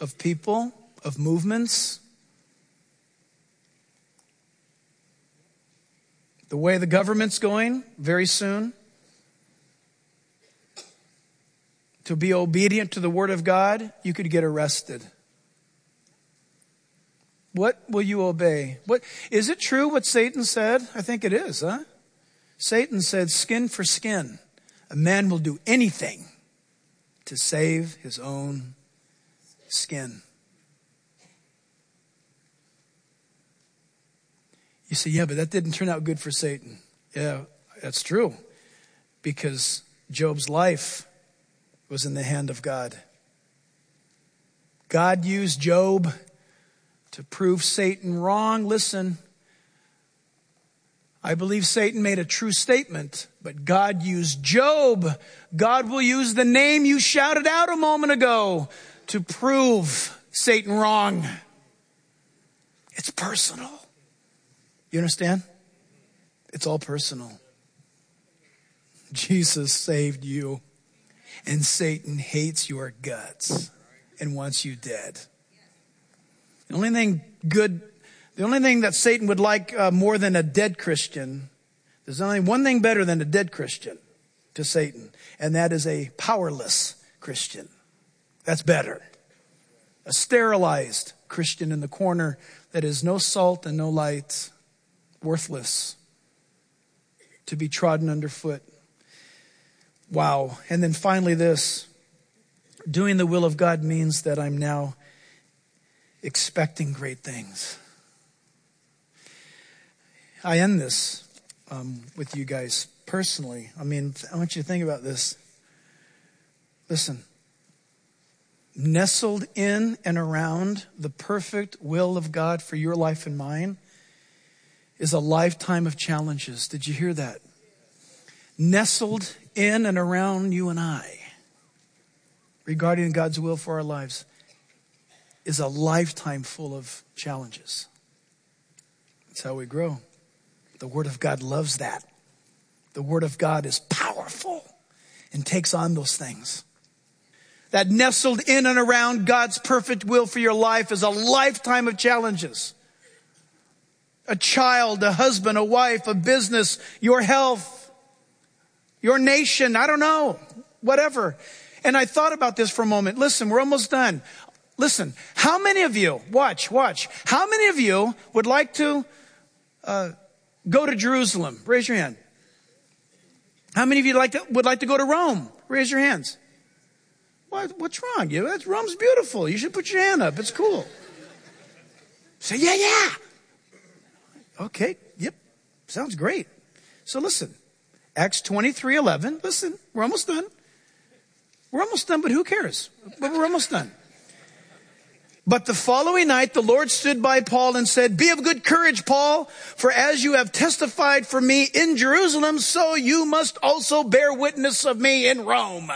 of people, of movements. The way the government's going very soon. To be obedient to the word of God, you could get arrested. What will you obey? What is it true what Satan said? I think it is, huh? Satan said, skin for skin. A man will do anything to save his own skin. You say, yeah, but that didn't turn out good for Satan. Yeah, that's true. Because Job's life was in the hand of God. God used Job to prove Satan wrong. Listen, I believe Satan made a true statement, but God used Job. God will use the name you shouted out a moment ago to prove Satan wrong. It's personal. You understand? It's all personal. Jesus saved you, and Satan hates your guts and wants you dead. The only thing that Satan would like more than a dead Christian, there's only one thing better than a dead Christian to Satan, and that is a powerless Christian. That's better. A sterilized Christian in the corner that is no salt and no light, worthless, to be trodden underfoot. Wow. And then finally this, doing the will of God means that I'm now expecting great things. I end this with you guys personally. I mean, I want you to think about this. Listen, nestled in and around the perfect will of God for your life and mine is a lifetime of challenges. Did you hear that? Nestled in and around you and I, regarding God's will for our lives, is a lifetime full of challenges. That's how we grow. The Word of God loves that. The Word of God is powerful and takes on those things. That nestled in and around God's perfect will for your life is a lifetime of challenges. A child, a husband, a wife, a business, your health, your nation, I don't know, whatever. And I thought about this for a moment. Listen, we're almost done. Listen, how many of you, watch, how many of you would like to go to Jerusalem? Raise your hand. How many of you would like to go to Rome? Raise your hands. What's wrong? Rome's beautiful. You should put your hand up. It's cool. Say, yeah. Okay, yep, sounds great. So listen, Acts 23:11. Listen, we're almost done. We're almost done, but who cares? But we're almost done. But the following night, the Lord stood by Paul and said, be of good courage, Paul, for as you have testified for me in Jerusalem, so you must also bear witness of me in Rome.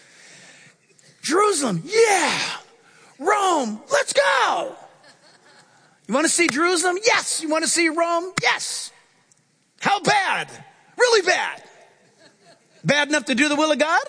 Jerusalem, yeah. Rome, let's go. You want to see Jerusalem? Yes. You want to see Rome? Yes. How bad? Really bad. Bad enough to do the will of God?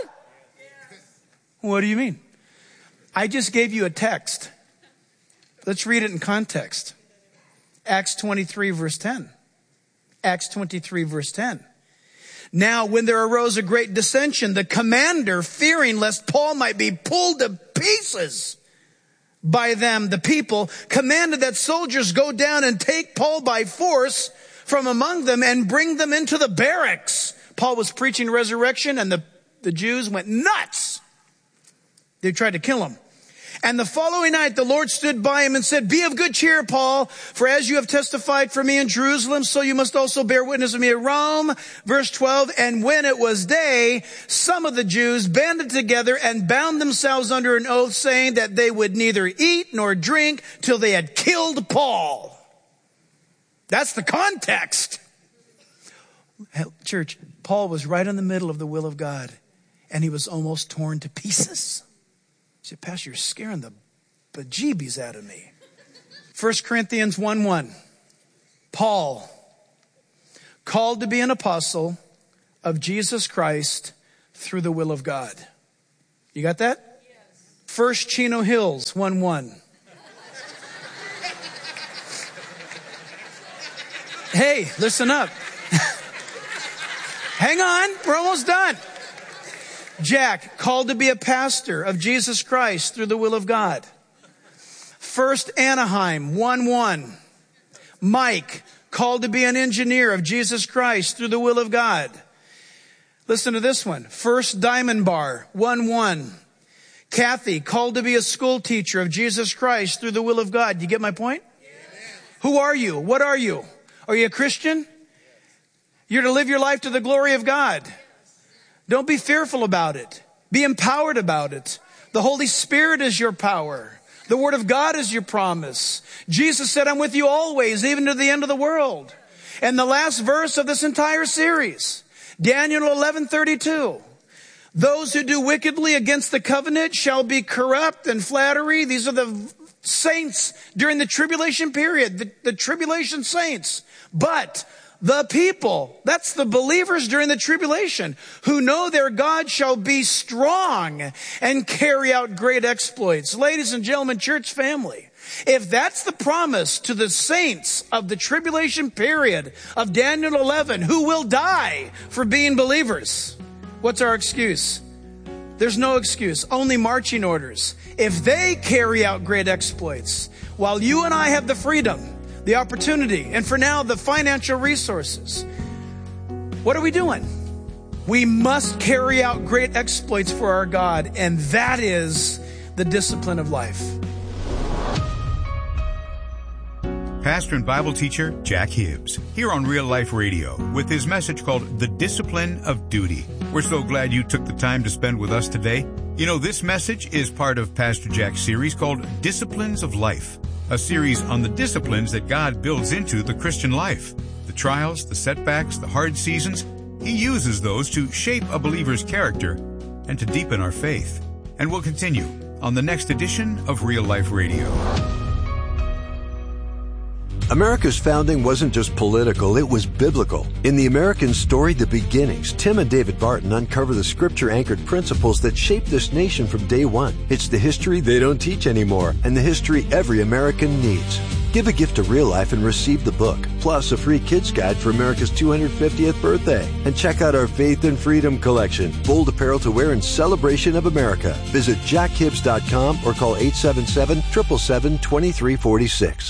What do you mean? I just gave you a text. Let's read it in context. Acts 23 verse 10. Acts 23 verse 10. Now when there arose a great dissension, the commander, fearing lest Paul might be pulled to pieces by them, the people, commanded that soldiers go down and take Paul by force from among them and bring them into the barracks. Paul was preaching resurrection and the Jews went nuts. They tried to kill him. And the following night, the Lord stood by him and said, be of good cheer, Paul, for as you have testified for me in Jerusalem, so you must also bear witness of me at Rome. Verse 12, and when it was day, some of the Jews banded together and bound themselves under an oath, saying that they would neither eat nor drink till they had killed Paul. That's the context. Church, Paul was right in the middle of the will of God, and he was almost torn to pieces. He said, Pastor, you're scaring the bejeebies out of me. 1 Corinthians 1:1. Paul, called to be an apostle of Jesus Christ through the will of God. You got that? Yes. First Chino Hills, 1-1. Hey, listen up. Hang on, we're almost done. Jack, called to be a pastor of Jesus Christ through the will of God. First Anaheim, 1-1. Mike, called to be an engineer of Jesus Christ through the will of God. Listen to this one. First Diamond Bar, 1-1. Kathy, called to be a school teacher of Jesus Christ through the will of God. You get my point? Yes. Who are you? What are you? Are you a Christian? You're to live your life to the glory of God. Don't be fearful about it. Be empowered about it. The Holy Spirit is your power. The Word of God is your promise. Jesus said, I'm with you always, even to the end of the world. And the last verse of this entire series, Daniel 11:32. Those who do wickedly against the covenant shall be corrupt and flattery. These are the saints during the tribulation period, the tribulation saints. But the people, that's the believers during the tribulation, who know their God shall be strong and carry out great exploits. Ladies and gentlemen, church family, if that's the promise to the saints of the tribulation period of Daniel 11, who will die for being believers, what's our excuse? There's no excuse, only marching orders. If they carry out great exploits, while you and I have the freedom, the opportunity, and for now, the financial resources, what are we doing? We must carry out great exploits for our God, and that is the discipline of life. Pastor and Bible teacher Jack Hibbs, here on Real Life Radio, with his message called The Discipline of Duty. We're so glad you took the time to spend with us today. You know, this message is part of Pastor Jack's series called Disciplines of Life, a series on the disciplines that God builds into the Christian life. The trials, the setbacks, the hard seasons, He uses those to shape a believer's character and to deepen our faith. And we'll continue on the next edition of Real Life Radio. America's founding wasn't just political, it was biblical. In the American story, The Beginnings, Tim and David Barton uncover the scripture-anchored principles that shaped this nation from day one. It's the history they don't teach anymore, and the history every American needs. Give a gift to Real Life and receive the book, plus a free kids guide for America's 250th birthday. And check out our Faith and Freedom collection, bold apparel to wear in celebration of America. Visit jackhibbs.com or call 877-777-2346.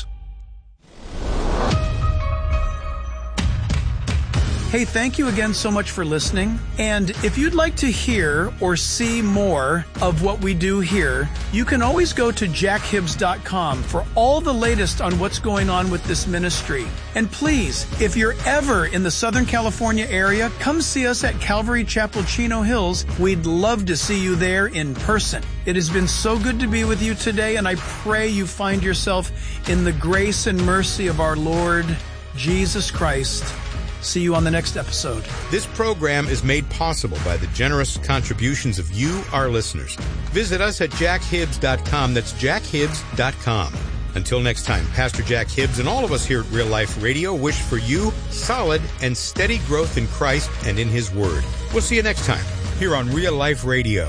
Hey, thank you again so much for listening. And if you'd like to hear or see more of what we do here, you can always go to jackhibbs.com for all the latest on what's going on with this ministry. And please, if you're ever in the Southern California area, come see us at Calvary Chapel, Chino Hills. We'd love to see you there in person. It has been so good to be with you today, and I pray you find yourself in the grace and mercy of our Lord Jesus Christ. See you on the next episode. This program is made possible by the generous contributions of you, our listeners. Visit us at jackhibbs.com. That's jackhibbs.com. Until next time, Pastor Jack Hibbs and all of us here at Real Life Radio wish for you solid and steady growth in Christ and in His Word. We'll see you next time here on Real Life Radio.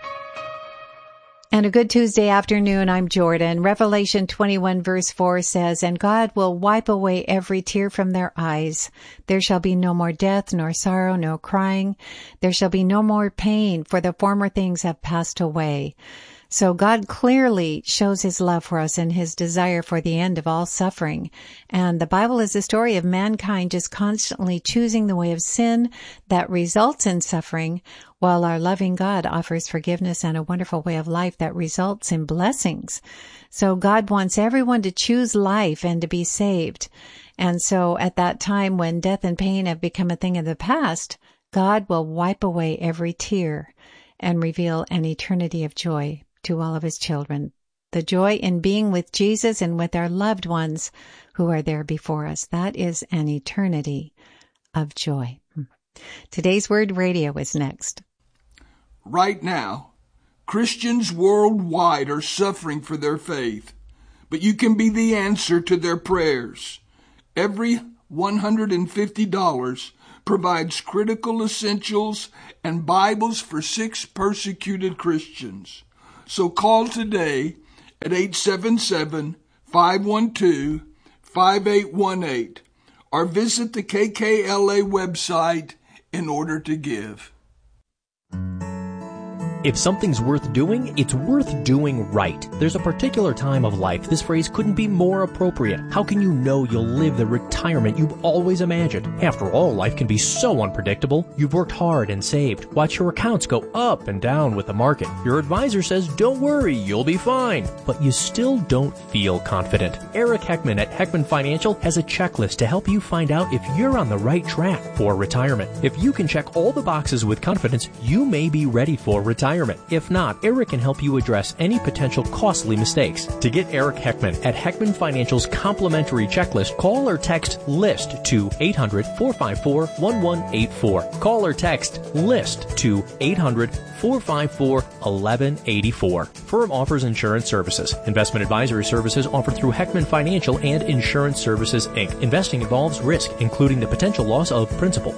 And a good Tuesday afternoon. I'm Jordan. Revelation 21 verse 4 says, "And God will wipe away every tear from their eyes. There shall be no more death, nor sorrow, nor crying. There shall be no more pain, for the former things have passed away." So God clearly shows His love for us and His desire for the end of all suffering. And the Bible is a story of mankind just constantly choosing the way of sin that results in suffering, while our loving God offers forgiveness and a wonderful way of life that results in blessings. So God wants everyone to choose life and to be saved. And so at that time when death and pain have become a thing of the past, God will wipe away every tear and reveal an eternity of joy to all of His children. The joy in being with Jesus and with our loved ones who are there before us. That is an eternity of joy. Today's Word Radio is next. Right now, Christians worldwide are suffering for their faith, but you can be the answer to their prayers. Every $150 provides critical essentials and Bibles for 6 persecuted Christians. So call today at 877-512-5818 or visit the KKLA website in order to give. If something's worth doing, it's worth doing right. There's a particular time of life this phrase couldn't be more appropriate. How can you know you'll live the retirement you've always imagined? After all, life can be so unpredictable. You've worked hard and saved. Watch your accounts go up and down with the market. Your advisor says, don't worry, you'll be fine. But you still don't feel confident. Eric Heckman at Heckman Financial has a checklist to help you find out if you're on the right track for retirement. If you can check all the boxes with confidence, you may be ready for retirement. If not, Eric can help you address any potential costly mistakes. To get Eric Heckman at Heckman Financial's complimentary checklist, call or text LIST to 800-454-1184. Call or text LIST to 800-454-1184. Firm offers insurance services. Investment advisory services offered through Heckman Financial and Insurance Services, Inc. Investing involves risk, including the potential loss of principal.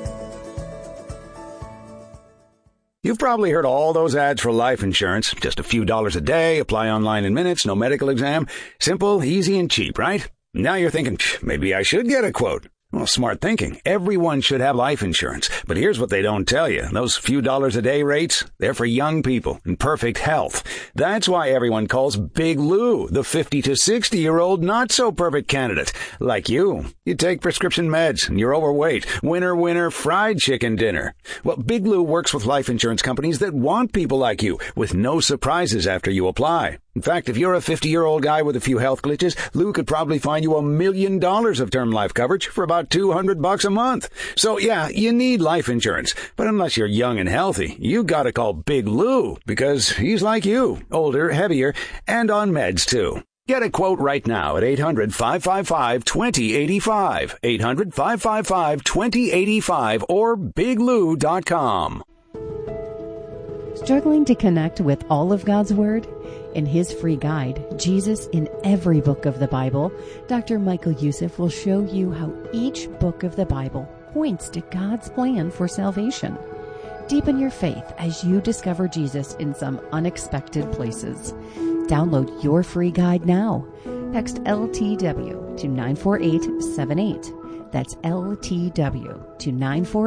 You've probably heard all those ads for life insurance. Just a few dollars a day, apply online in minutes, no medical exam. Simple, easy, and cheap, right? Now you're thinking, maybe I should get a quote. Well, smart thinking. Everyone should have life insurance. But here's what they don't tell you. Those few dollars a day rates, they're for young people in perfect health. That's why everyone calls Big Lou the 50 to 60-year-old not-so-perfect candidate. Like you. You take prescription meds and you're overweight. Winner, fried chicken dinner. Well, Big Lou works with life insurance companies that want people like you with no surprises after you apply. In fact, if you're a 50-year-old guy with a few health glitches, Lou could probably find you $1 million of term life coverage for about $200 a month. So yeah, you need life insurance. But unless you're young and healthy, you gotta call Big Lou because he's like you, older, heavier, and on meds too. Get a quote right now at 800-555-2085, 800-555-2085, or biglou.com. Struggling to connect with all of God's Word? In his free guide, Jesus in Every Book of the Bible, Dr. Michael Youssef will show you how each book of the Bible points to God's plan for salvation. Deepen your faith as you discover Jesus in some unexpected places. Download your free guide now. Text LTW to 94878. That's LTW to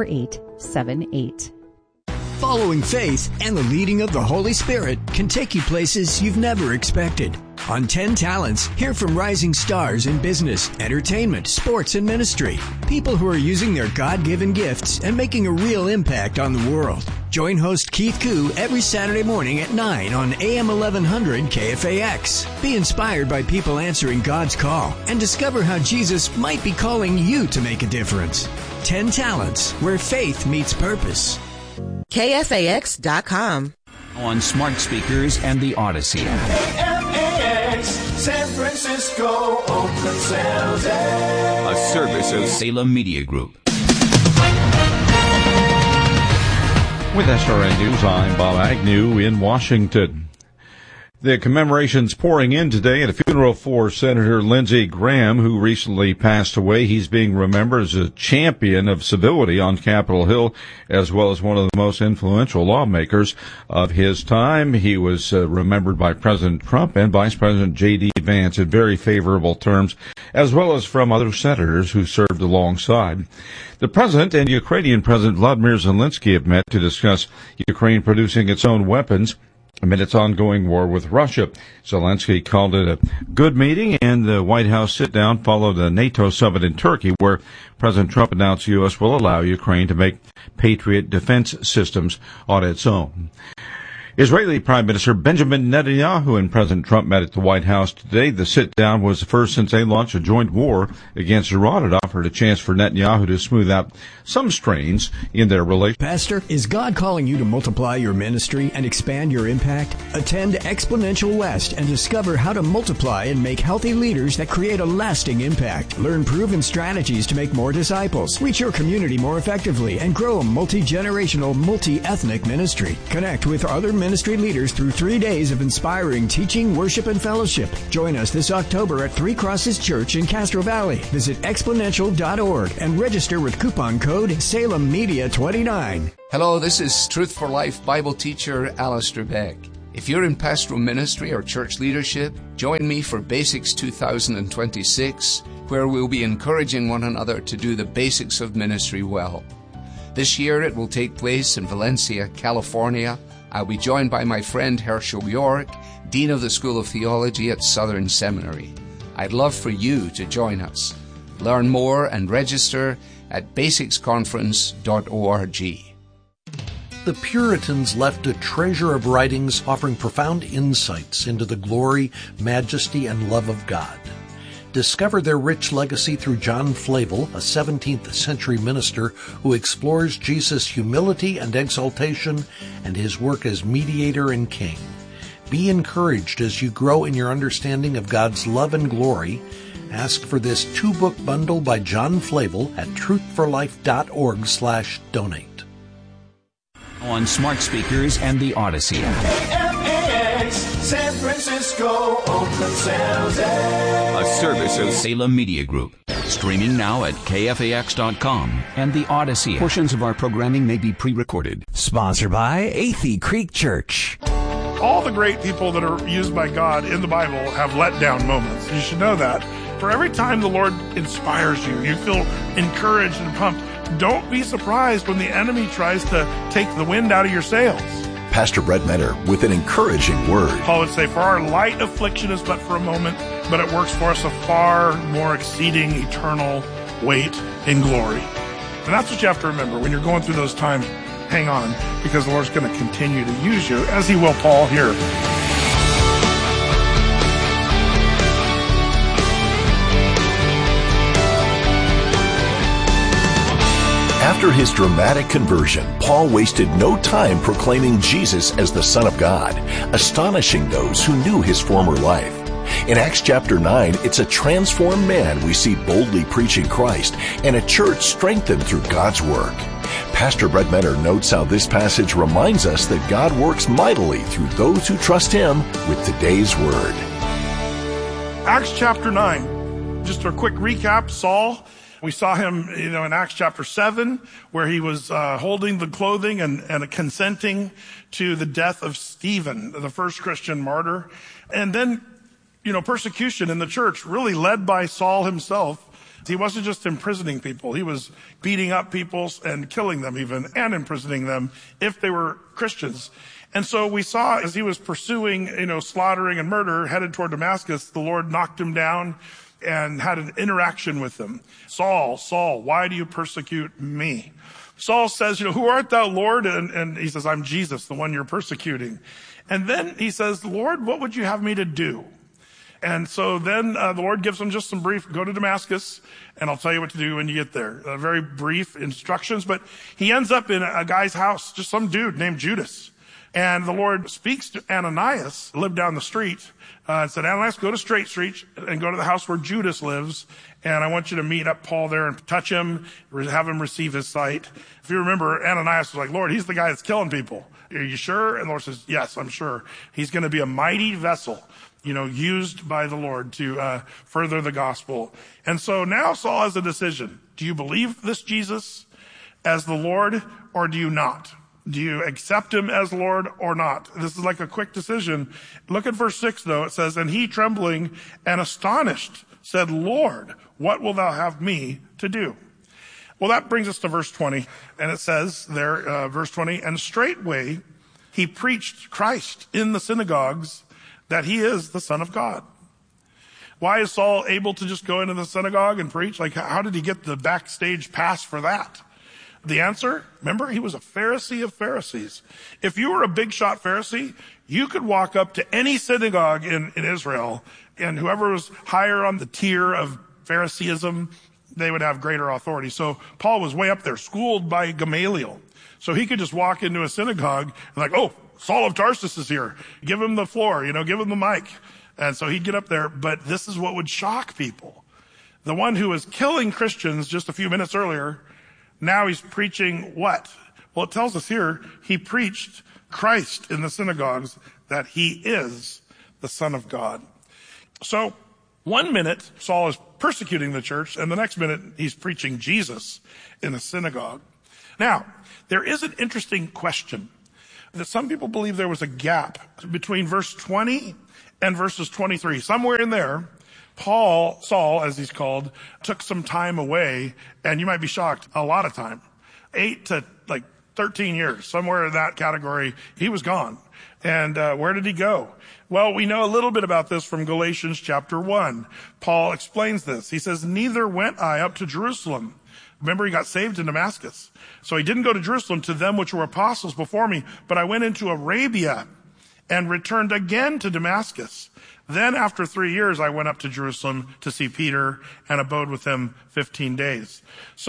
94878. Following faith and the leading of the Holy Spirit can take you places you've never expected. On 10 Talents, hear from rising stars in business, entertainment, sports, and ministry. People who are using their God-given gifts and making a real impact on the world. Join host Keith Koo every Saturday morning at 9 on AM 1100 KFAX. Be inspired by people answering God's call and discover how Jesus might be calling you to make a difference. 10 Talents, where faith meets purpose. KFAX.com. On smart speakers and the Odyssey. KFAX, San Francisco, Oakland, San Jose. A service of Salem Media Group. With SRN News, I'm Bob Agnew in Washington. The commemorations pouring in today at a funeral for Senator Lindsey Graham, who recently passed away. He's being remembered as a champion of civility on Capitol Hill, as well as one of the most influential lawmakers of his time. He was remembered by President Trump and Vice President J.D. Vance in very favorable terms, as well as from other senators who served alongside. The president and Ukrainian President Vladimir Zelensky have met to discuss Ukraine producing its own weapons amid its ongoing war with Russia. Zelensky called it a good meeting, and the White House sit-down followed a NATO summit in Turkey, where President Trump announced the U.S. will allow Ukraine to make Patriot defense systems on its own. Israeli Prime Minister Benjamin Netanyahu and President Trump met at the White House today. The sit-down was the first since they launched a joint war against Iran. It offered a chance for Netanyahu to smooth out some strains in their relationship. Pastor, is God calling you to multiply your ministry and expand your impact? Attend Exponential West and discover how to multiply and make healthy leaders that create a lasting impact. Learn proven strategies to make more disciples, reach your community more effectively, and grow a multi-generational, multi-ethnic ministry. Connect with other ministry leaders through 3 days of inspiring teaching, worship, and fellowship. Join us this October at Three Crosses Church in Castro Valley. Visit exponential.org and register with coupon code SalemMedia29. Hello, this is Truth for Life Bible teacher Alistair Beck. If you're in pastoral ministry or church leadership, join me for Basics 2026, where we'll be encouraging one another to do the basics of ministry well. This year it will take place in Valencia, California. I'll be joined by my friend Herschel York, Dean of the School of Theology at Southern Seminary. I'd love for you to join us. Learn more and register at basicsconference.org. The Puritans left a treasure of writings offering profound insights into the glory, majesty, and love of God. Discover their rich legacy through John Flavel, a 17th century minister who explores Jesus' humility and exaltation and his work as mediator and king. Be encouraged as you grow in your understanding of God's love and glory. Ask for this 2-book bundle by John Flavel at truthforlife.org/donate. On smart speakers and the Odyssey. KFAX, San Francisco, Oakland, San Jose. A service of Salem Media Group. Streaming now at KFAX.com and the Odyssey. Portions of our programming may be pre-recorded. Sponsored by Athey Creek Church. All the great people that are used by God in the Bible have letdown moments. You should know that. For every time the Lord inspires you, you feel encouraged and pumped. Don't be surprised when the enemy tries to take the wind out of your sails. Pastor Brett Mentor with an encouraging word. Paul would say, for our light affliction is but for a moment, but it works for us a far more exceeding eternal weight in glory. And that's what you have to remember when you're going through those times. Hang on, because the Lord's going to continue to use you, as he will Paul here. After his dramatic conversion, Paul wasted no time proclaiming Jesus as the Son of God, astonishing those who knew his former life. In Acts chapter 9, it's a transformed man we see boldly preaching Christ and a church strengthened through God's work. Pastor Brett Mentor notes how this passage reminds us that God works mightily through those who trust him with today's word. Acts chapter 9, just a quick recap, Saul. We saw him, in Acts chapter 7, where he was holding the clothing and consenting to the death of Stephen, the first Christian martyr. And then, persecution in the church, really led by Saul himself. He wasn't just imprisoning people. He was beating up people and killing them even, and imprisoning them if they were Christians. And so we saw as he was pursuing, slaughtering and murder, headed toward Damascus, the Lord knocked him down and had an interaction with him. Saul, Saul, why do you persecute me? Saul says, who art thou, Lord? And he says, I'm Jesus, the one you're persecuting. And then he says, Lord, what would you have me to do? And so then the Lord gives him just some brief, go to Damascus, and I'll tell you what to do when you get there. Very brief instructions, but he ends up in a guy's house, just some dude named Judas. And the Lord speaks to Ananias, lived down the street, and said, Ananias, go to Straight Street and go to the house where Judas lives. And I want you to meet up Paul there and touch him, have him receive his sight. If you remember, Ananias was like, Lord, he's the guy that's killing people. Are you sure? And the Lord says, yes, I'm sure. He's going to be a mighty vessel, used by the Lord to further the gospel. And so now Saul has a decision. Do you believe this Jesus as the Lord, or do you not? Do you accept him as Lord or not? This is like a quick decision. Look at verse 6, though. It says, and he, trembling and astonished, said, Lord, what will thou have me to do? Well, that brings us to verse 20. And it says there, verse 20, and straightway he preached Christ in the synagogues, that he is the Son of God. Why is Saul able to just go into the synagogue and preach? How did he get the backstage pass for that? The answer, remember, he was a Pharisee of Pharisees. If you were a big shot Pharisee, you could walk up to any synagogue in Israel, and whoever was higher on the tier of Phariseeism, they would have greater authority. So Paul was way up there, schooled by Gamaliel. So he could just walk into a synagogue and oh, Saul of Tarsus is here. Give him the floor, give him the mic. And so he'd get up there, but this is what would shock people. The one who was killing Christians just a few minutes earlier, now he's preaching what? Well, it tells us here, he preached Christ in the synagogues, that he is the Son of God. So 1 minute, Saul is persecuting the church, and the next minute, he's preaching Jesus in a synagogue. Now, there is an interesting question. that some people believe there was a gap between verse 20 and verses 23. Somewhere in there, Saul, as he's called, took some time away, and you might be shocked, a lot of time. 8 to 13 years, somewhere in that category, he was gone. And where did he go? Well, we know a little bit about this from Galatians chapter 1. Paul explains this. He says, "Neither went I up to Jerusalem." Remember, he got saved in Damascus. So he didn't go to Jerusalem to them which were apostles before me, but I went into Arabia and returned again to Damascus. Then after 3 years, I went up to Jerusalem to see Peter and abode with him 15 days.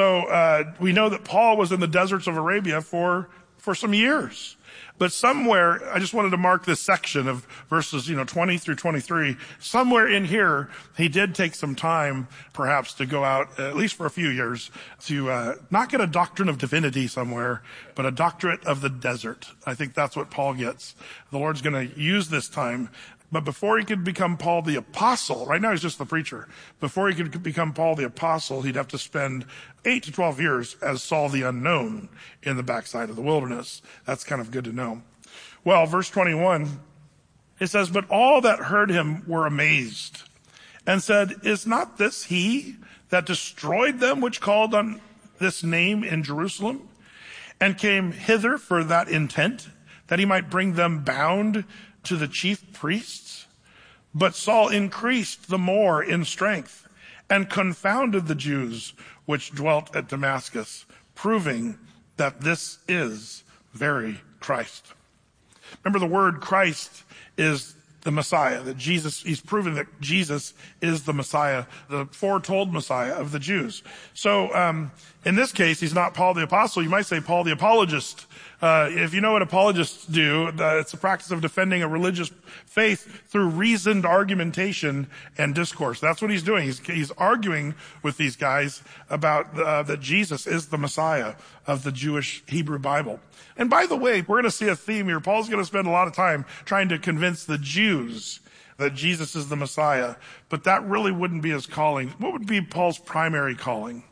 So we know that Paul was in the deserts of Arabia for some years. But somewhere, I just wanted to mark this section of verses, 20 through 23. Somewhere in here, he did take some time, perhaps, to go out, at least for a few years, to not get a doctrine of divinity somewhere, but a doctorate of the desert. I think that's what Paul gets. The Lord's going to use this time. But before he could become Paul the Apostle, right now he's just the preacher. Before he could become Paul the Apostle, he'd have to spend 8 to 12 years as Saul the Unknown in the backside of the wilderness. That's kind of good to know. Well, verse 21, it says, "But all that heard him were amazed and said, Is not this he that destroyed them which called on this name in Jerusalem and came hither for that intent, that he might bring them bound to the chief priests? But Saul increased the more in strength and confounded the Jews which dwelt at Damascus, proving that this is very Christ." Remember, the word Christ is the Messiah, that Jesus, he's proven that Jesus is the Messiah, the foretold Messiah of the Jews. So, in this case, he's not Paul the Apostle. You might say Paul the Apologist. If you know what apologists do, it's the practice of defending a religious faith through reasoned argumentation and discourse. That's what he's doing. He's arguing with these guys about that Jesus is the Messiah of the Jewish Hebrew Bible. And by the way, we're going to see a theme here. Paul's going to spend a lot of time trying to convince the Jews that Jesus is the Messiah, but that really wouldn't be his calling. What would be Paul's primary calling?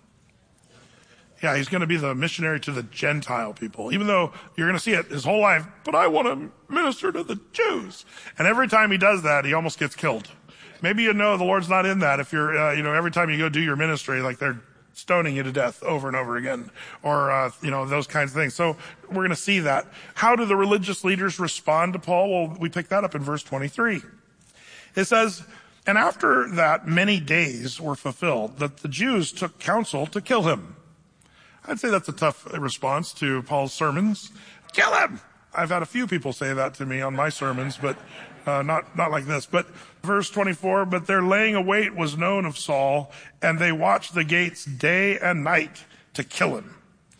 Yeah, he's going to be the missionary to the Gentile people, even though you're going to see it his whole life. But I want to minister to the Jews. And every time he does that, he almost gets killed. Maybe the Lord's not in that. If you're, every time you go do your ministry, like they're stoning you to death over and over again, or, those kinds of things. So we're going to see that. How do the religious leaders respond to Paul? Well, we pick that up in verse 23. It says, "And after that many days were fulfilled, that the Jews took counsel to kill him." I'd say that's a tough response to Paul's sermons. Kill him! I've had a few people say that to me on my sermons, but not like this. But verse 24, "But their laying await was known of Saul, and they watched the gates day and night to kill him.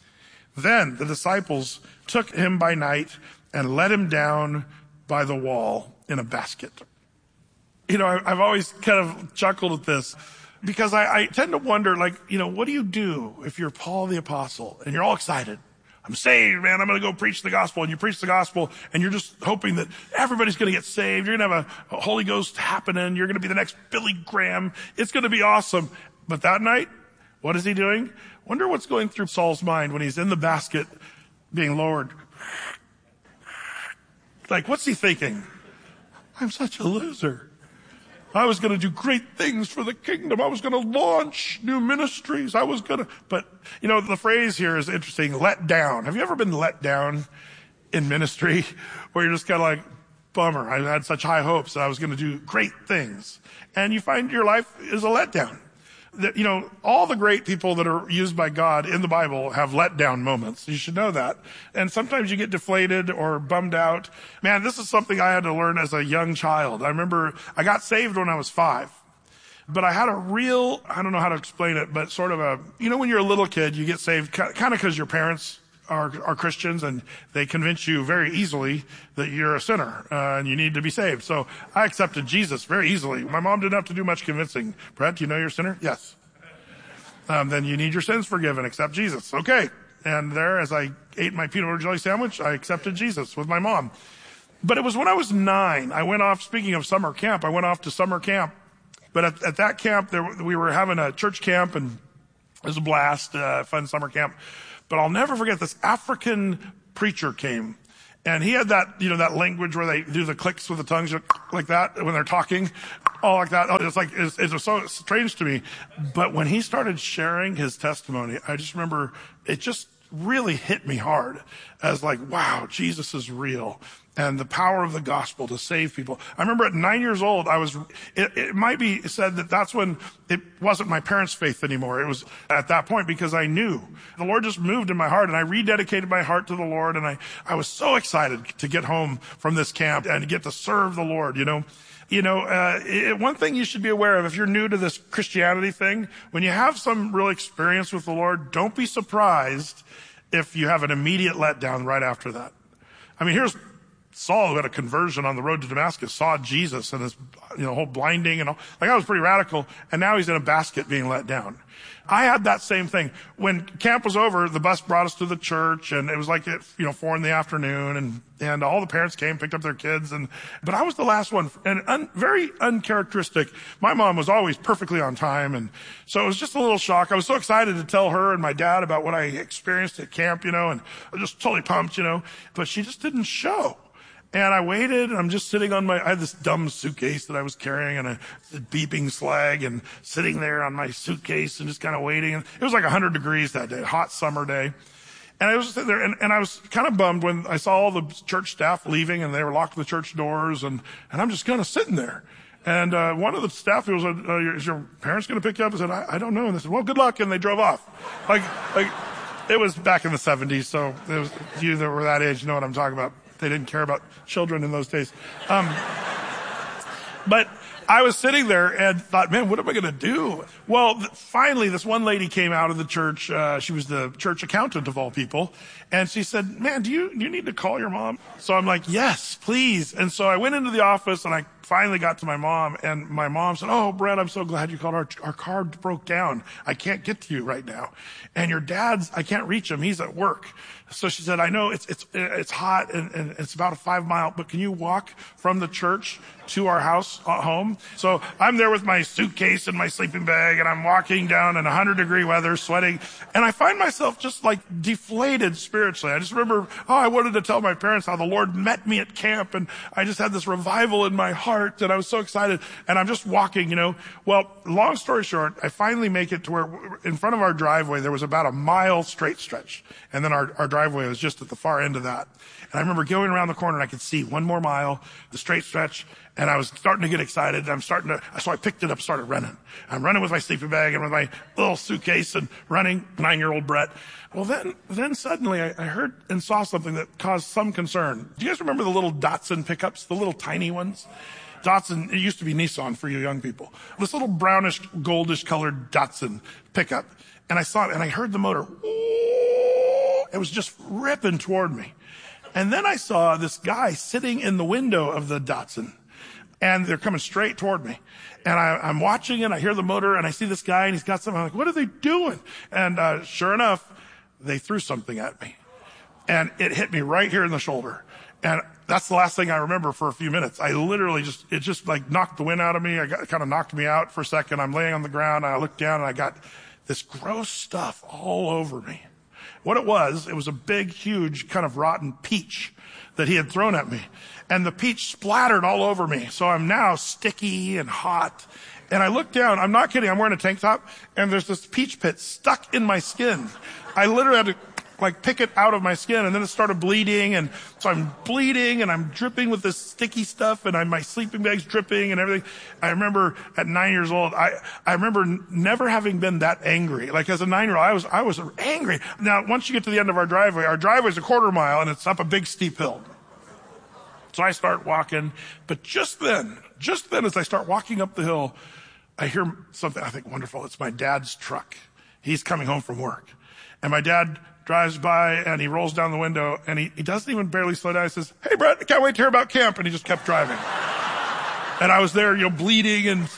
Then the disciples took him by night and let him down by the wall in a basket." I've always kind of chuckled at this, because I tend to wonder, what do you do if you're Paul the Apostle and you're all excited? I'm saved, man. I'm going to go preach the gospel. And you preach the gospel and you're just hoping that everybody's going to get saved. You're going to have a Holy Ghost happening. You're going to be the next Billy Graham. It's going to be awesome. But that night, what is he doing? Wonder what's going through Saul's mind when he's in the basket being lowered. What's he thinking? I'm such a loser. I was going to do great things for the kingdom. I was going to launch new ministries. But, the phrase here is interesting, let down. Have you ever been let down in ministry where you're just kind of like, bummer, I had such high hopes that I was going to do great things. And you find your life is a letdown. All the great people that are used by God in the Bible have letdown moments. You should know that. And sometimes you get deflated or bummed out. Man, this is something I had to learn as a young child. I remember I got saved when I was 5. But I had I don't know how to explain it, but sort of when you're a little kid, you get saved kind of because your parents are Christians and they convince you very easily that you're a sinner and you need to be saved. So I accepted Jesus very easily. My mom didn't have to do much convincing. Brett, do you know you're a sinner? Yes. Then you need your sins forgiven. Accept Jesus. Okay. And there, as I ate my peanut butter jelly sandwich, I accepted Jesus with my mom. But it was when I was 9. I went off, speaking of summer camp, I went off to summer camp. But at that camp, we were having a church camp, and it was a blast, fun summer camp. But I'll never forget, this African preacher came, And he had that, that language where they do the clicks with the tongues like that when they're talking, all like that. It was so strange to me. But when he started sharing his testimony, I just remember it just really hit me hard as like, wow, Jesus is real. And the power of the gospel to save people. I remember at 9 years old, it might be said that that's when it wasn't my parents' faith anymore. It was at that point because I knew the Lord just moved in my heart, and I rededicated my heart to the Lord. And I was so excited to get home from this camp and to get to serve the Lord, one thing you should be aware of if you're new to this Christianity thing, when you have some real experience with the Lord, don't be surprised if you have an immediate letdown right after that. I mean, here's Saul, who had a conversion on the road to Damascus, saw Jesus and his, whole blinding and all. Like, I was pretty radical, and now he's in a basket being let down. I had that same thing. When camp was over, the bus brought us to the church, and it was like at, 4 p.m, and all the parents came, picked up their kids, but I was the last one, and very uncharacteristic. My mom was always perfectly on time, and so it was just a little shock. I was so excited to tell her and my dad about what I experienced at camp, and I was just totally pumped, but she just didn't show. And I waited, and I'm just sitting I had this dumb suitcase that I was carrying and a beeping slag, and sitting there on my suitcase and just kind of waiting. And it was like 100 degrees that day, hot summer day. And I was sitting there, and I was kind of bummed when I saw all the church staff leaving, and they were locking the church doors, and I'm just kind of sitting there. And one of the staff was, is your parents going to pick you up? I said, I don't know. And they said, well, good luck. And they drove off. Like it was back in the 70s, so it was, you that were that age know what I'm talking about. They didn't care about children in those days. But I was sitting there and thought, man, what am I going to do? Well, finally, this one lady came out of the church. She was the church accountant of all people. And she said, man, do you need to call your mom? So I'm like, yes, please. And so I went into the office, and I finally got to my mom, and my mom said, oh, Brett, I'm so glad you called. Our car broke down. I can't get to you right now. And your dad's, I can't reach him. He's at work. So she said, I know it's hot and it's about a 5 mile, but can you walk from the church to our house home? So I'm there with my suitcase and my sleeping bag, and I'm walking down in 100-degree weather, sweating, and I find myself just like deflated spiritually. I just remember, I wanted to tell my parents how the Lord met me at camp, and I just had this revival in my heart, and I was so excited, and I'm just walking, Well, long story short, I finally make it to where in front of our driveway, there was about a mile straight stretch, and then our driveway was just at the far end of that. And I remember going around the corner, and I could see 1 more mile, the straight stretch, and I was starting to get excited. So I picked it up, started running. I'm running with my sleeping bag and with my little suitcase and running, 9-year-old Brett. Well, then suddenly I heard and saw something that caused some concern. Do you guys remember the little Datsun pickups, the little tiny ones? Datsun, it used to be Nissan for you young people. This little brownish, goldish colored Datsun pickup. And I saw it, and I heard the motor. It was just ripping toward me. And then I saw this guy sitting in the window of the Datsun, and they're coming straight toward me. And I'm watching it, I hear the motor, and I see this guy, and he's got something. I'm like, what are they doing? And sure enough, they threw something at me. And it hit me right here in the shoulder. And that's the last thing I remember for a few minutes. I literally it just like knocked the wind out of me. It kind of knocked me out for a second. I'm laying on the ground, and I looked down, and I got this gross stuff all over me. What it was a big, huge kind of rotten peach that he had thrown at me. And the peach splattered all over me. So I'm now sticky and hot. And I look down, I'm not kidding, I'm wearing a tank top, and there's this peach pit stuck in my skin. I literally had to pick it out of my skin, and then it started bleeding, and so I'm bleeding, and I'm dripping with this sticky stuff, and my sleeping bag's dripping and everything. I remember at 9 years old, I remember never having been that angry. Like as a 9-year-old, I was angry. Now, once you get to the end of our driveway's a 1/4 mile, and it's up a big steep hill. So I start walking, but just then, as I start walking up the hill, I hear something I think wonderful. It's my dad's truck. He's coming home from work. And my dad drives by, and he rolls down the window, and he doesn't even barely slow down. He says, hey, Brett, I can't wait to hear about camp. And he just kept driving. And I was there, bleeding. And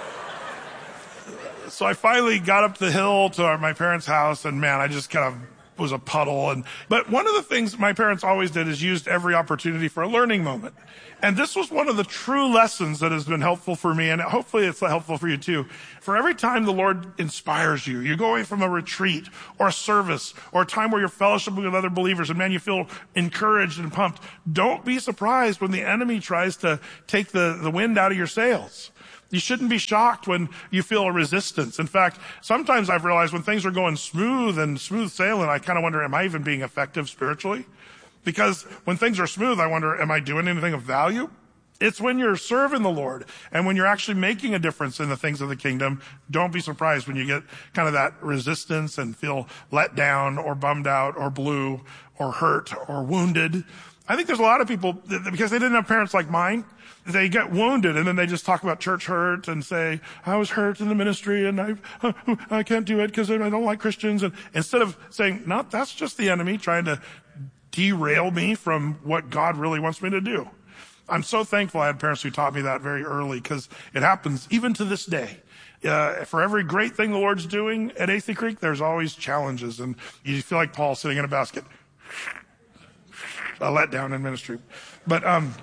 so I finally got up the hill to my parents' house, and man, I just kind of was a puddle. But one of the things my parents always did is used every opportunity for a learning moment. And this was one of the true lessons that has been helpful for me, and hopefully it's helpful for you too. For every time the Lord inspires you, you go away from a retreat or a service or a time where you're fellowshipping with other believers, and man, you feel encouraged and pumped. Don't be surprised when the enemy tries to take the wind out of your sails. You shouldn't be shocked when you feel a resistance. In fact, sometimes I've realized when things are going smooth sailing, I kind of wonder, am I even being effective spiritually? Because when things are smooth, I wonder, am I doing anything of value? It's when you're serving the Lord and when you're actually making a difference in the things of the kingdom. Don't be surprised when you get kind of that resistance and feel let down or bummed out or blue or hurt or wounded. I think there's a lot of people, because they didn't have parents like mine, they get wounded and then they just talk about church hurt and say, I was hurt in the ministry and I can't do it because I don't like Christians. And instead of saying, no, that's just the enemy trying to derail me from what God really wants me to do. I'm so thankful I had parents who taught me that very early, because it happens even to this day. For every great thing the Lord's doing at Athey Creek, there's always challenges, and you feel like Paul sitting in a basket. A letdown in ministry. But,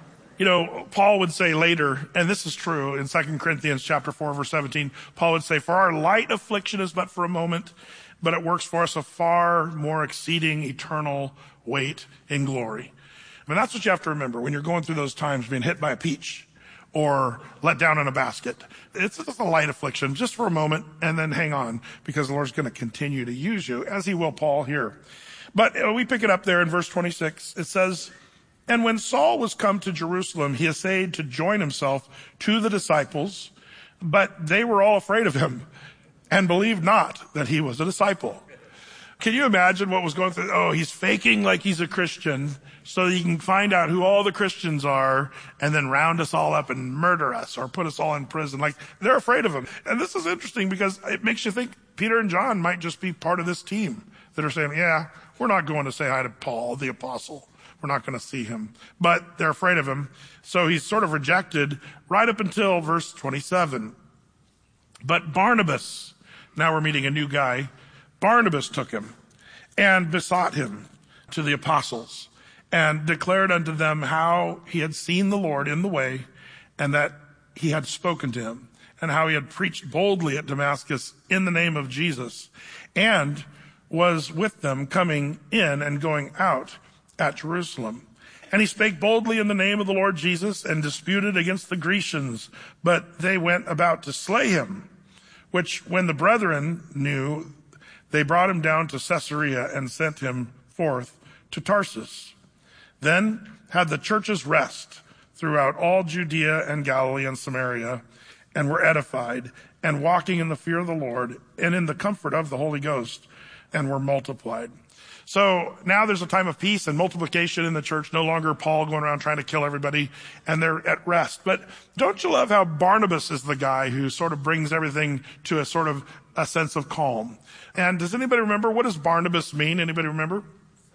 Paul would say later, and this is true in 2 Corinthians chapter 4, verse 17, Paul would say, for our light affliction is but for a moment, but it works for us a far more exceeding eternal weight in glory. I mean, that's what you have to remember when you're going through those times, being hit by a peach or let down in a basket. It's just a light affliction, just for a moment, and then hang on, because the Lord's going to continue to use you, as he will Paul here. But we pick it up there in verse 26. It says, and when Saul was come to Jerusalem, he essayed to join himself to the disciples, but they were all afraid of him and believed not that he was a disciple. Can you imagine what was going through? Oh, he's faking like he's a Christian so that he can find out who all the Christians are and then round us all up and murder us or put us all in prison. Like, they're afraid of him. And this is interesting because it makes you think Peter and John might just be part of this team that are saying, yeah, we're not going to say hi to Paul, the apostle. We're not going to see him. But they're afraid of him. So he's sort of rejected right up until verse 27. But Barnabas, now we're meeting a new guy, Barnabas took him and besought him to the apostles and declared unto them how he had seen the Lord in the way and that he had spoken to him and how he had preached boldly at Damascus in the name of Jesus and was with them coming in and going out at Jerusalem. And he spake boldly in the name of the Lord Jesus and disputed against the Grecians, but they went about to slay him, which when the brethren knew, they brought him down to Caesarea and sent him forth to Tarsus. Then had the churches rest throughout all Judea and Galilee and Samaria, and were edified, and walking in the fear of the Lord, and in the comfort of the Holy Ghost, and were multiplied. So now there's a time of peace and multiplication in the church, no longer Paul going around trying to kill everybody, and they're at rest. But don't you love how Barnabas is the guy who sort of brings everything to a sort of a sense of calm? And does anybody remember, what does Barnabas mean? Anybody remember?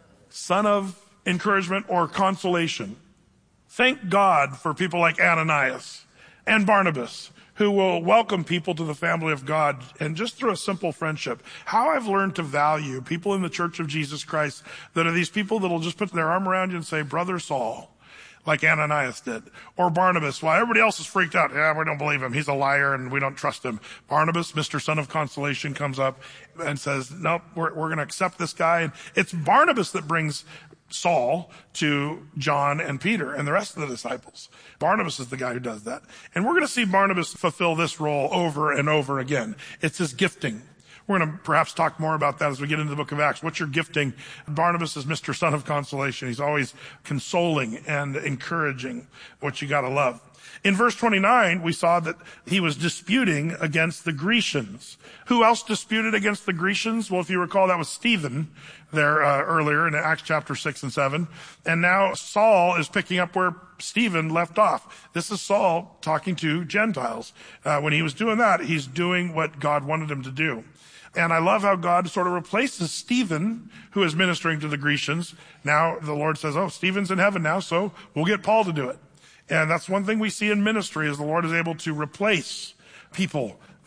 Son of encouragement or consolation. Thank God for people like Ananias and Barnabas, who will welcome people to the family of God, and just through a simple friendship. How I've learned to value people in the Church of Jesus Christ that are these people that will just put their arm around you and say, Brother Saul, like Ananias did. Or Barnabas, while everybody else is freaked out. Yeah, we don't believe him. He's a liar and we don't trust him. Barnabas, Mr. Son of Consolation, comes up and says, nope, we're going to accept this guy. And it's Barnabas that brings Saul to John and Peter and the rest of the disciples. Barnabas is the guy who does that. And we're going to see Barnabas fulfill this role over and over again. It's his gifting. We're going to perhaps talk more about that as we get into the book of Acts. What's your gifting? Barnabas is Mr. Son of Consolation. He's always consoling and encouraging, what you got to love. In verse 29, we saw that he was disputing against the Grecians. Who else disputed against the Grecians? Well, if you recall, that was Stephen there earlier in Acts chapter 6 and 7. And now Saul is picking up where Stephen left off. This is Saul talking to Gentiles. When he was doing that, he's doing what God wanted him to do. And I love how God sort of replaces Stephen, who is ministering to the Grecians. Now the Lord says, oh, Stephen's in heaven now, so we'll get Paul to do it. And that's one thing we see in ministry, is the Lord is able to replace people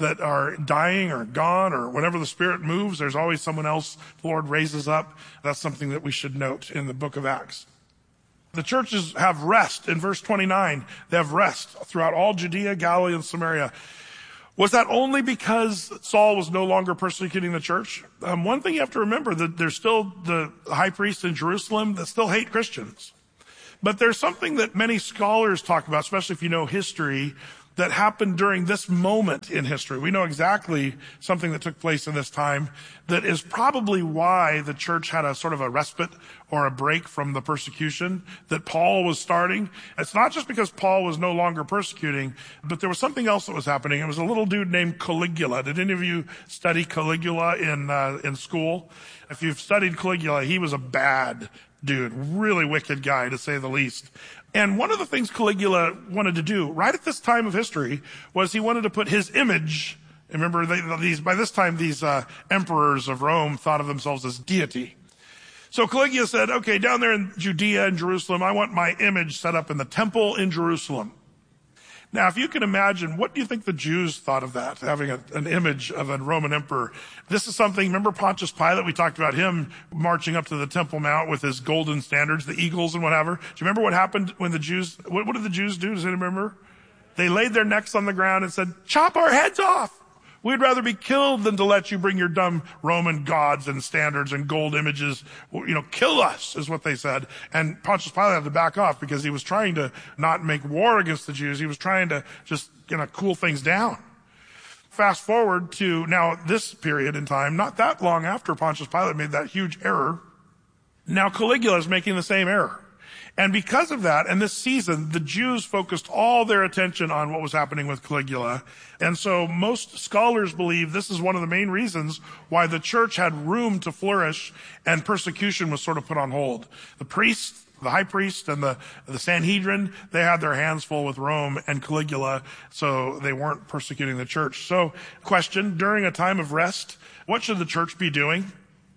that are dying or gone, or whenever the Spirit moves, there's always someone else the Lord raises up. That's something that we should note in the book of Acts. The churches have rest. In verse 29, they have rest throughout all Judea, Galilee, and Samaria. Was that only because Saul was no longer persecuting the church? One thing you have to remember, that there's still the high priest in Jerusalem that still hate Christians. But there's something that many scholars talk about, especially if you know history, that happened during this moment in history. We know exactly something that took place in this time that is probably why the church had a sort of a respite or a break from the persecution that Paul was starting. It's not just because Paul was no longer persecuting, but there was something else that was happening. It was a little dude named Caligula. Did any of you study Caligula in school? If you've studied Caligula, he was a bad dude, really wicked guy to say the least. And one of the things Caligula wanted to do right at this time of history was he wanted to put his image. Remember, by this time, these emperors of Rome thought of themselves as deity. So Caligula said, okay, down there in Judea and Jerusalem, I want my image set up in the temple in Jerusalem. Now, if you can imagine, what do you think the Jews thought of that, having an image of a Roman emperor? This is something, remember Pontius Pilate? We talked about him marching up to the Temple Mount with his golden standards, the eagles and whatever. Do you remember what happened when the Jews, what did the Jews do? Does anyone remember? They laid their necks on the ground and said, chop our heads off. We'd rather be killed than to let you bring your dumb Roman gods and standards and gold images. Kill us, is what they said. And Pontius Pilate had to back off because he was trying to not make war against the Jews. He was trying to just, cool things down. Fast forward to now this period in time, not that long after Pontius Pilate made that huge error. Now Caligula is making the same error. And because of that, and this season, the Jews focused all their attention on what was happening with Caligula. And so most scholars believe this is one of the main reasons why the church had room to flourish and persecution was sort of put on hold. The priests, the high priest, and the Sanhedrin, they had their hands full with Rome and Caligula, so they weren't persecuting the church. So, question, during a time of rest, what should the church be doing?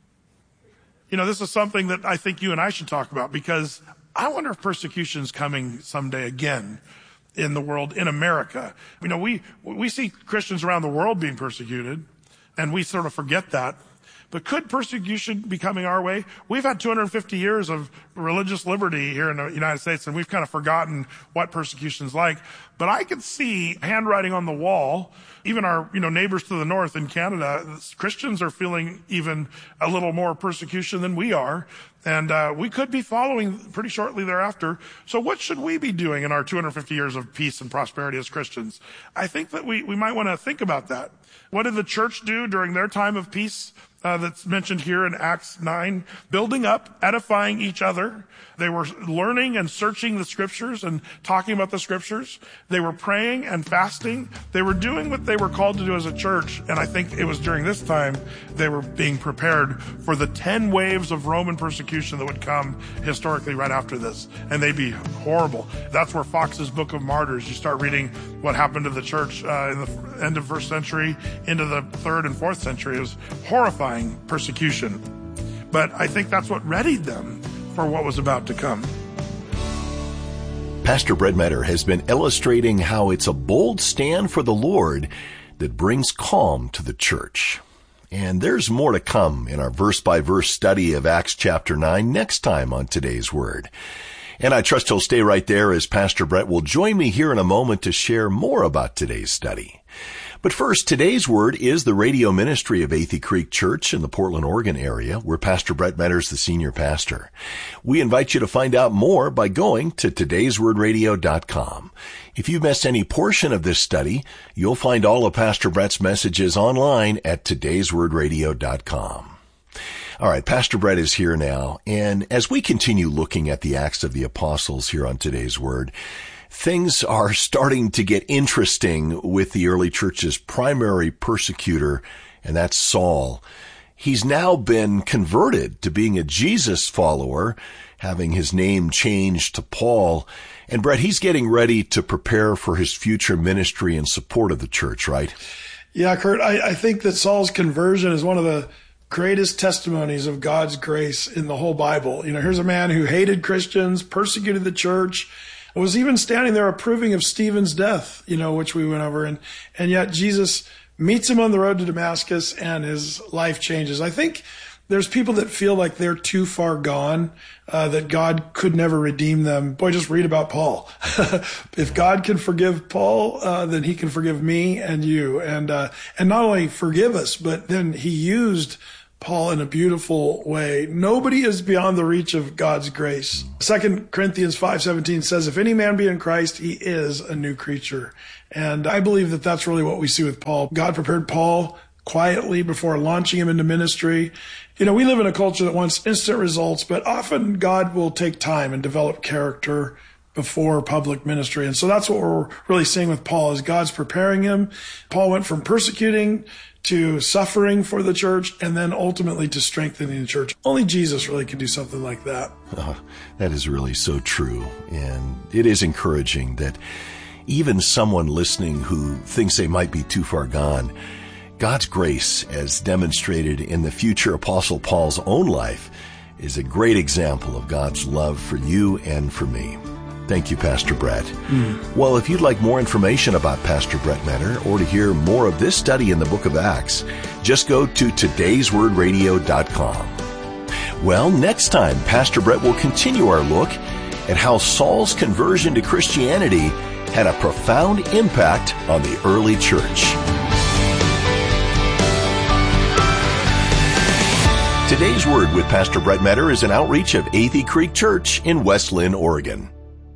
This is something that I think you and I should talk about, because I wonder if persecution is coming someday again in the world, in America. We see Christians around the world being persecuted, and we sort of forget that. But could persecution be coming our way? We've had 250 years of religious liberty here in the United States, and we've kind of forgotten what persecution's like. But I could see handwriting on the wall. Even our, neighbors to the north in Canada, Christians are feeling even a little more persecution than we are. And we could be following pretty shortly thereafter. So what should we be doing in our 250 years of peace and prosperity as Christians? I think that we might want to think about that. What did the church do during their time of peace? That's mentioned here in Acts 9, building up, edifying each other. They were learning and searching the scriptures and talking about the scriptures. They were praying and fasting. They were doing what they were called to do as a church. And I think it was during this time they were being prepared for the 10 waves of Roman persecution that would come historically right after this. And they'd be horrible. That's where Fox's Book of Martyrs, you start reading what happened to the church in the end of first century into the 3rd and 4th century. It was horrifying persecution. But I think that's what readied them for what was about to come. Pastor Brett Metter has been illustrating how it's a bold stand for the Lord that brings calm to the church. And there's more to come in our verse-by-verse study of Acts chapter 9 next time on Today's Word. And I trust you'll stay right there as Pastor Brett will join me here in a moment to share more about today's study. But first, today's word is the radio ministry of Athey Creek Church in the Portland, Oregon area, where Pastor Brett Metter is the senior pastor. We invite you to find out more by going to todayswordradio.com. If you missed any portion of this study, you'll find all of Pastor Brett's messages online at todayswordradio.com. All right, Pastor Brett is here now, and as we continue looking at the Acts of the Apostles here on Today's Word, things are starting to get interesting with the early church's primary persecutor, and that's Saul. He's now been converted to being a Jesus follower, having his name changed to Paul. And Brett, he's getting ready to prepare for his future ministry in support of the church, right? Yeah, Kurt, I think that Saul's conversion is one of the greatest testimonies of God's grace in the whole Bible. Here's a man who hated Christians, persecuted the church, was even standing there approving of Stephen's death, which we went over. And yet Jesus meets him on the road to Damascus, and his life changes. I think there's people that feel like they're too far gone, that God could never redeem them. Boy, just read about Paul. If God can forgive Paul, then he can forgive me and you. And not only forgive us, but then he used Paul in a beautiful way. Nobody is beyond the reach of God's grace. 2 Corinthians 5:17 says, if any man be in Christ, he is a new creature. And I believe that that's really what we see with Paul. God prepared Paul quietly before launching him into ministry. You know, we live in a culture that wants instant results, but often God will take time and develop character before public ministry. And so that's what we're really seeing with Paul, is God's preparing him. Paul went from persecuting to suffering for the church, and then ultimately to strengthening the church. Only Jesus really can do something like that. That is really so true. And it is encouraging that even someone listening who thinks they might be too far gone, God's grace, as demonstrated in the future Apostle Paul's own life, is a great example of God's love for you and for me. Thank you, Pastor Brett. Well, if you'd like more information about Pastor Brett Menner, or to hear more of this study in the book of Acts, just go to todayswordradio.com. Well, next time, Pastor Brett will continue our look at how Saul's conversion to Christianity had a profound impact on the early church. Today's Word with Pastor Brett Menner is an outreach of Athey Creek Church in West Lynn, Oregon.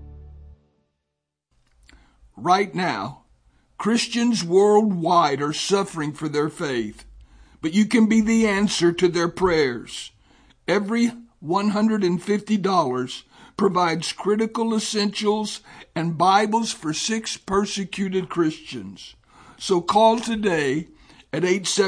Right now, Christians worldwide are suffering for their faith, but you can be the answer to their prayers. Every $150 provides critical essentials and Bibles for 6 persecuted Christians. So call today at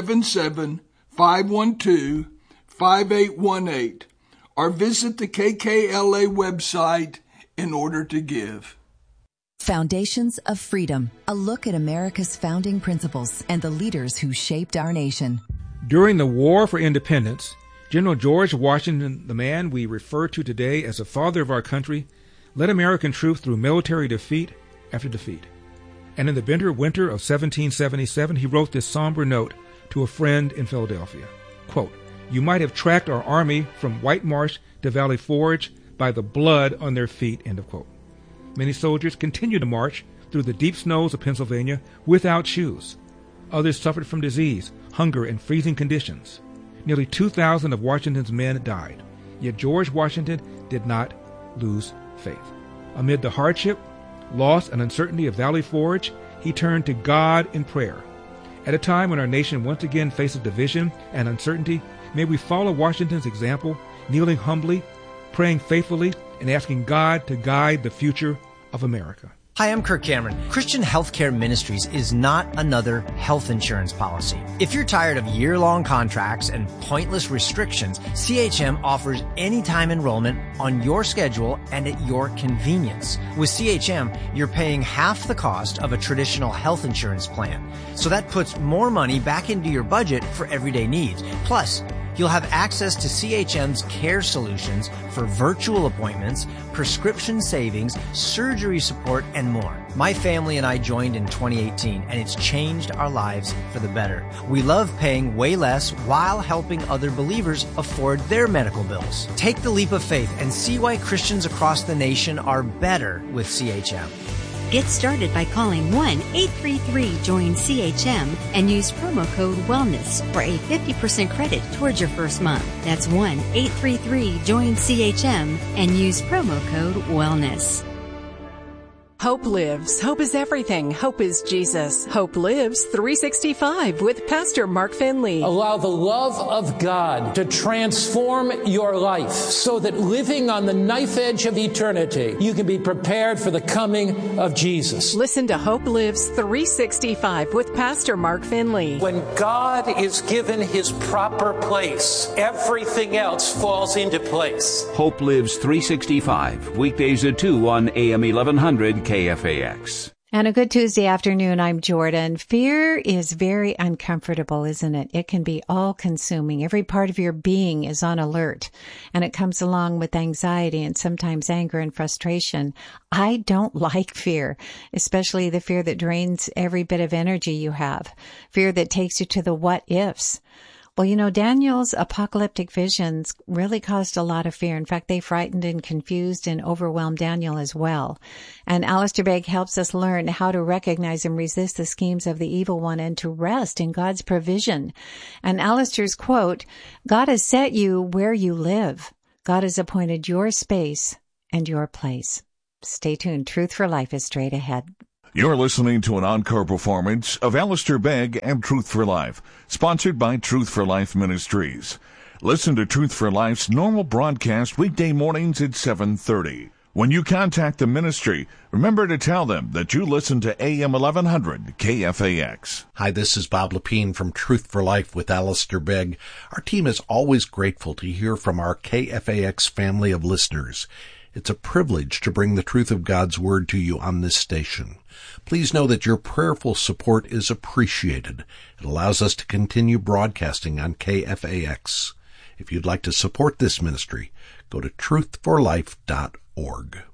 877-512-5818 or visit the KKLA website in order to give. Foundations of Freedom, a look at America's founding principles and the leaders who shaped our nation. During the War for Independence, General George Washington, the man we refer to today as the father of our country, led American troops through military defeat after defeat. And in the bitter winter of 1777, he wrote this somber note to a friend in Philadelphia. Quote, "You might have tracked our army from White Marsh to Valley Forge by the blood on their feet," end of quote. Many soldiers continued to march through the deep snows of Pennsylvania without shoes. Others suffered from disease, hunger, and freezing conditions. Nearly 2,000 of Washington's men died. Yet George Washington did not lose faith. Amid the hardship, loss, and uncertainty of Valley Forge, he turned to God in prayer. At a time when our nation once again faces division and uncertainty, may we follow Washington's example, kneeling humbly, praying faithfully, and asking God to guide the future of America. Hi, I'm Kirk Cameron. Christian Healthcare Ministries is not another health insurance policy. If you're tired of year-long contracts and pointless restrictions, CHM offers anytime enrollment on your schedule and at your convenience. With CHM, you're paying half the cost of a traditional health insurance plan. So that puts more money back into your budget for everyday needs. Plus, you'll have access to CHM's care solutions for virtual appointments, prescription savings, surgery support, and more. My family and I joined in 2018, and it's changed our lives for the better. We love paying way less while helping other believers afford their medical bills. Take the leap of faith and see why Christians across the nation are better with CHM. Get started by calling 1-833-JOIN-CHM and use promo code WELLNESS for a 50% credit towards your first month. That's 1-833-JOIN-CHM and use promo code WELLNESS. Hope lives. Hope is everything. Hope is Jesus. Hope lives 365 with Pastor Mark Finley. Allow the love of God to transform your life so that living on the knife edge of eternity, you can be prepared for the coming of Jesus. Listen to Hope Lives 365 with Pastor Mark Finley. When God is given his proper place, everything else falls into place. Hope Lives 365, weekdays at 2 on AM 1100 KFAX. And a good Tuesday afternoon. I'm Jordan. Fear is very uncomfortable, isn't it? It can be all-consuming. Every part of your being is on alert, and it comes along with anxiety and sometimes anger and frustration. I don't like fear, especially the fear that drains every bit of energy you have, fear that takes you to the what-ifs. Well, you know, Daniel's apocalyptic visions really caused a lot of fear. In fact, they frightened and confused and overwhelmed Daniel as well. And Alistair Begg helps us learn how to recognize and resist the schemes of the evil one and to rest in God's provision. And Alistair's quote, God has set you where you live. God has appointed your space and your place. Stay tuned. Truth for Life is straight ahead. You're listening to an encore performance of Alistair Begg and Truth for Life, sponsored by Truth for Life Ministries. Listen to Truth for Life's normal broadcast weekday mornings at 7:30. When you contact the ministry, remember to tell them that you listen to AM 1100 KFAX. Hi, this is Bob Lepine from Truth for Life with Alistair Begg. Our team is always grateful to hear from our KFAX family of listeners. It's a privilege to bring the truth of God's Word to you on this station. Please know that your prayerful support is appreciated. It allows us to continue broadcasting on KFAX. If you'd like to support this ministry, go to truthforlife.org.